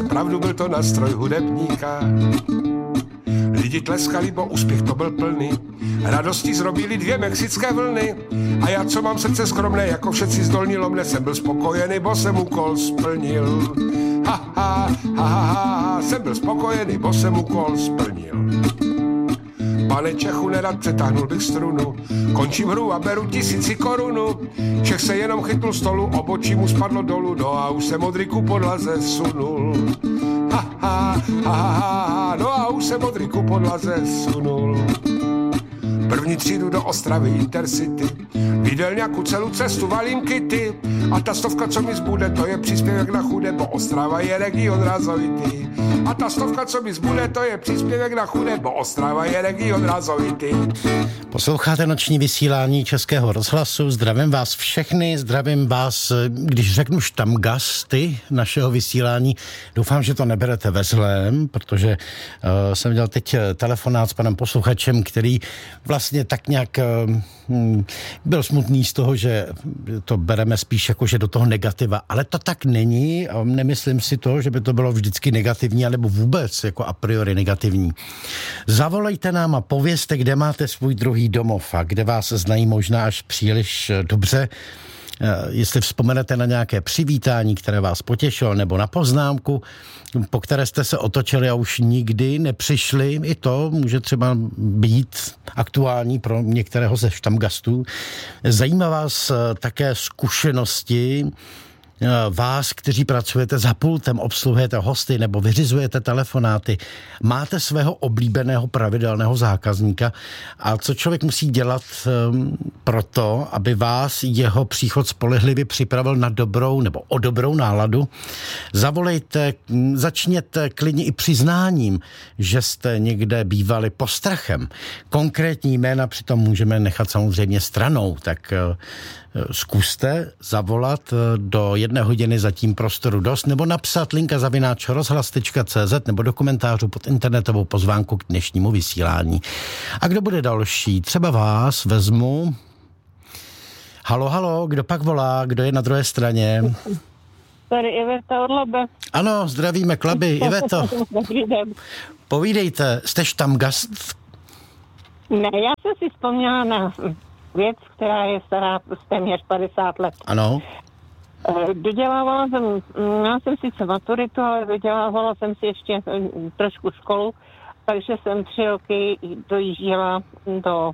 pravdu byl to nástroj hudebníka. Lidi tleskali, bo úspěch to byl plný. Radostí zrobili 2 mexické vlny. A já, co mám srdce skromné, jako všetci z Dolní Lomné, jsem byl spokojený, bo jsem úkol splnil. Ha, ha, ha, ha, ha, jsem byl spokojený, bo jsem úkol splnil. Pane Čechu, nerad přetáhnul bych strunu, končím hru a beru 1000 korun. Čech se jenom chytnul stolu, obočí mu spadlo dolů, no a už se modrý ku podlaze sunul. Ha, ha, ha, ha, ha, no a už se modrý ku podlaze sunul. První třídu do Ostravy Intercity, v jídelňáku celou cestu valím kity. A ta 100, co mi zbude, to je příspěvek na chudé, bo Ostrava je region razovitý. A ta 100, co mi zbude, to je příspěvek na chudé, bo Ostrava je region razovitý. Posloucháte noční vysílání Českého rozhlasu, zdravím vás všechny, zdravím vás, když řeknu štamgasty našeho vysílání, doufám, že to neberete ve zlém, protože jsem měl teď telefonát s panem posluchačem, který vlastně tak nějak byl smutný z toho, že to bereme spíš jako, že do toho negativa, ale to tak není a nemyslím si to, že by to bylo vždycky negativní, alebo vůbec jako a priori negativní. Zavolejte nám a povězte, kde máte svůj druhý domov a kde vás znají možná až příliš dobře. Jestli vzpomenete na nějaké přivítání, které vás potěšilo, nebo na poznámku, po které jste se otočili a už nikdy nepřišli, i to může třeba být aktuální pro některého ze štamgastů. Zajímá vás také zkušenosti vás, kteří pracujete za pultem, obsluhujete hosty nebo vyřizujete telefonáty, máte svého oblíbeného pravidelného zákazníka a co člověk musí dělat proto, aby vás jeho příchod spolehlivě připravil na dobrou nebo o dobrou náladu. Zavolejte, začněte klidně i přiznáním, že jste někde bývali postrachem. Konkrétní jména přitom můžeme nechat samozřejmě stranou, tak zkuste zavolat do 1 hodiny zatím prostoru dost, nebo napsat linka@rozhlas.cz nebo do komentářů pod internetovou pozvánku k dnešnímu vysílání. A kdo bude další? Třeba vás vezmu. Halo, halo, kdo pak volá? Kdo je na druhé straně? Tady Iveta od Labe. Ano, zdravíme Klaby. Iveto, povídejte, jste štamgast? Ne, já jsem si vzpomněla na věc, která je stará téměř 50 let. Ano. Dodělávala jsem, měla jsem sice maturitu, ale dodělávala jsem si ještě trošku školu, takže jsem 3 roky dojížděla do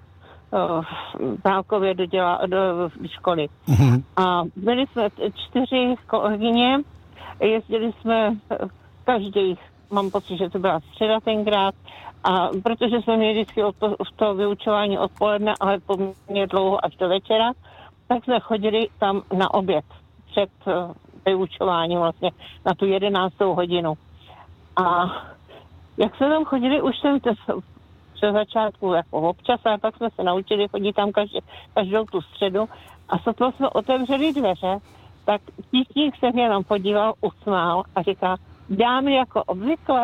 dálkově do školy. Mm-hmm. A byli jsme 4 kolegyně, jezdili jsme každý, mám pocit, že to byla středa tenkrát, a protože jsme měli vždycky to vyučování odpoledne, ale poměrně dlouho až do večera, tak jsme chodili tam na oběd před vyučováním vlastně na tu 11. hodinu. A jak jsme tam chodili, už jsem před začátku jako občas, a pak jsme se naučili chodit tam každou tu středu a sotva jsme otevřeli dveře, tak tísník se mě jenom podíval, usmál a říká, dámy jako obvykle.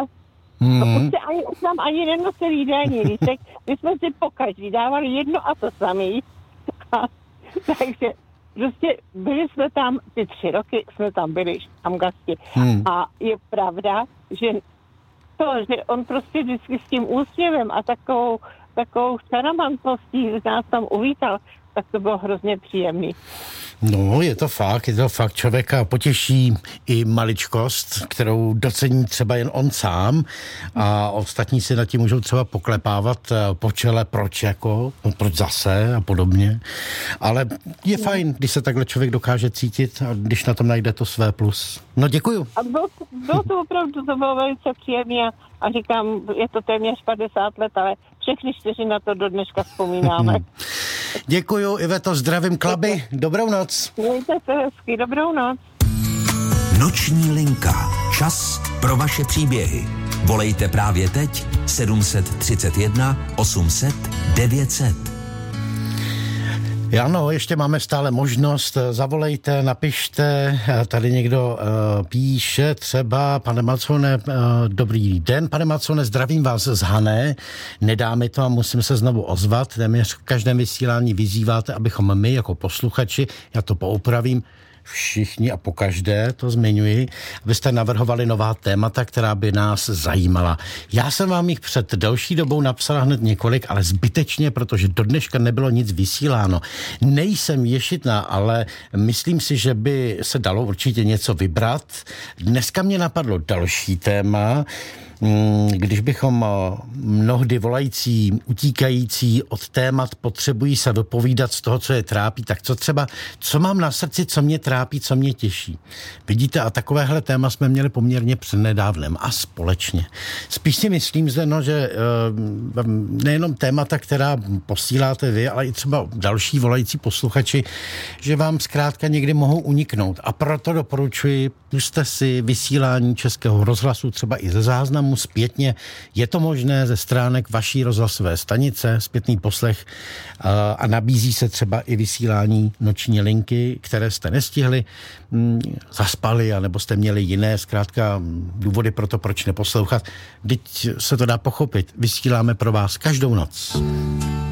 Už nám ani nenosili jídelní lístek, my jsme si pokaždý dávali jedno a to samý. Takže prostě byli jsme tam, ty 3 roky jsme tam byli štamgasti. A je pravda, že on prostě vždycky s tím úsměvem a takovou šaramantností nás tam uvítal, tak to bylo hrozně příjemný. No, je to fakt, člověka potěší i maličkost, kterou docení třeba jen on sám a ostatní si nad tím můžou třeba poklepávat po čele, proč zase a podobně. Ale je fajn, když se takhle člověk dokáže cítit a když na tom najde to své plus. No, děkuju. A bylo to opravdu, to bylo velice příjemné a říkám, je to téměř 50 let, ale všechny 4 na to do dneška vzpomínáme. Děkuju, Iveto, zdravím Klaby, dobrou noc. Mějte se hezky, dobrou noc. Noční linka, čas pro vaše příběhy. Volejte právě teď 731 800 900. Ano, ještě máme stále možnost, zavolejte, napište, tady někdo píše třeba, pane Macone, dobrý den, pane Macone, zdravím vás z Hané, nedá mi to a musím se znovu ozvat, téměř v každém vysílání vyzýváte, abychom my jako posluchači, já to poupravím, všichni a pokaždé to zmiňuji, abyste navrhovali nová témata, která by nás zajímala. Já jsem vám jich před delší dobou napsala hned několik, ale zbytečně, protože do dneška nebylo nic vysíláno. Nejsem ješitná, ale myslím si, že by se dalo určitě něco vybrat. Dneska mě napadlo další téma. Když bychom mnohdy volající, utíkající od témat potřebují se vypovídat z toho, co je trápí, tak co mám na srdci, co mě trápí, co mě těší. Vidíte, a takovéhle téma jsme měli poměrně přednedávnem a společně. Spíš si myslím, že nejenom témata, která posíláte vy, ale i třeba další volající posluchači, že vám zkrátka někdy mohou uniknout. A proto doporučuji, pusťte si vysílání Českého rozhlasu, třeba i ze záznamu zpětně. Je to možné ze stránek vaší rozhlasové stanice, zpětný poslech, a nabízí se třeba i vysílání Noční linky, které jste nestihli, zaspali, anebo jste měli jiné zkrátka důvody pro to, proč neposlouchat. Teď se to dá pochopit. Vysíláme pro vás každou noc.